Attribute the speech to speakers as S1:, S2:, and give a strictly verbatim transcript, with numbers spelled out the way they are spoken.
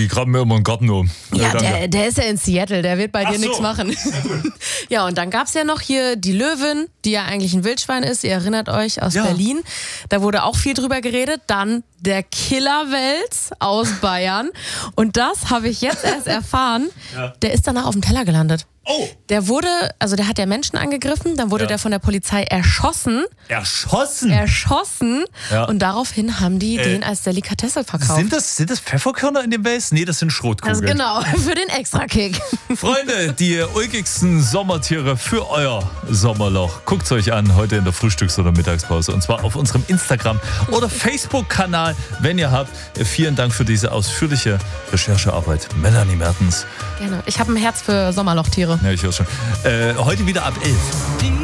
S1: ich grabe mir immer einen Garten um.
S2: Ja,
S1: danke.
S2: der, der ist ja in Seattle, der wird bei
S1: Ach
S2: dir
S1: so.
S2: nichts machen. Ja, und dann gab es ja noch hier die Löwin, die ja eigentlich ein Wildschwein ist. Ihr erinnert euch, aus
S1: Ja.
S2: Berlin. Da wurde auch viel drüber geredet. Dann der Killerwels aus Bayern. Und das habe ich jetzt erst erfahren.
S1: Ja.
S2: Der ist danach auf dem Teller gelandet.
S1: Oh,
S2: Der wurde, also der hat ja Menschen angegriffen, dann wurde
S1: Ja.
S2: der von der Polizei erschossen.
S1: erschossen.
S2: Erschossen.
S1: Ja.
S2: Und daraufhin haben die
S1: Äh,
S2: den als Delikatesse verkauft.
S1: sind, das, sind das Pfefferkörner in dem Wels? Nee, das sind
S2: Also
S1: Schrotkugeln.
S2: genau, für den Extrakick.
S1: Freunde, die ulkigsten Sommertiere für euer Sommerloch. Guckt es euch an, heute in der Frühstücks- oder Mittagspause. Und zwar auf unserem Instagram- oder Facebook-Kanal, wenn ihr habt. Vielen Dank für diese ausführliche Recherchearbeit. Melanie Mertens.
S2: Gerne. Ich habe ein Herz für Sommerlochtiere.
S1: Ja, ich höre schon. Äh, heute wieder ab elf.